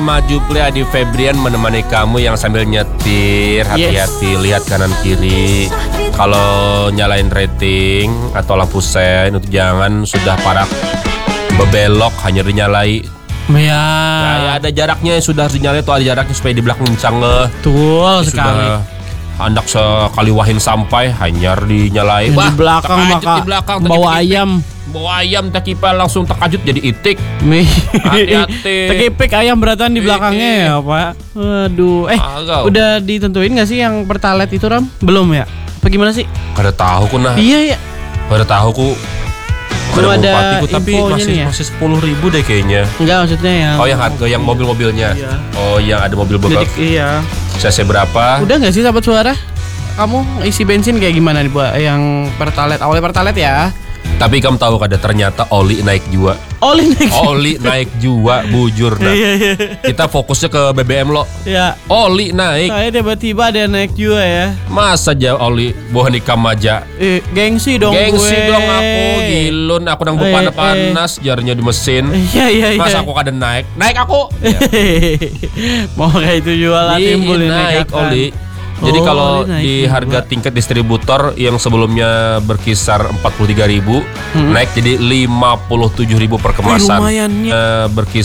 Maju Play Adi Febrian menemani kamu yang sambil nyetir. Hati-hati, lihat kanan kiri. Kalau nyalain rating atau lampu sen itu jangan sudah parah bebelok hanya dinyalai. Ya, Ya ada jaraknya, sudah harus dinyalai tuh, ada jaraknya supaya di belakang kencang. betul sekali. Sudah hendak sekali wahin sampai hanyar dinyalai. Di belakang maka di belakang bawa ayam. Bawa ayam tak kipa langsung terkajut jadi itik. Hati-hati. Tekipik ayam beratan di belakangnya ya Pak. Waduh. Agak. Udah ditentuin gak sih yang pertalite itu Ram? Belum ya? Apa gimana sih? Kada tahu ku nah. Iya ya. Kada tahu ku. Belum ada bupatiku, tapi infonya nih ya? masih 10.000 deh kayaknya. Enggak maksudnya yang. Oh yang harga yang mobil-mobilnya. Iya. Oh yang ada mobil Jadi, bebek. iya. CC berapa? Udah gak sih sahabat suara? Kamu isi bensin kayak gimana nih buat yang pertalite? Awalnya pertalite ya. Tapi kamu tahu kada ternyata oli naik juga. Oli naik. Oli naik juga bujur nah. Iya. Kita fokusnya ke BBM lo. Ya. Oli naik. Saya tiba-tiba ada naik juga ya. Masa aja oli buah nikam aja. Gengsi dong Gengsi gue. dong aku, gilun aku nang panas jarnya di mesin. Iya. Masa aku kada naik? Naik aku. Ya. Mau kayak itu jualan timbul naik oli. Jadi Oh, kalau oli naik di juga. harga tingkat distributor yang sebelumnya berkisar 43.000 naik jadi 57.000 per kemasan. lumayan ya. Berkisar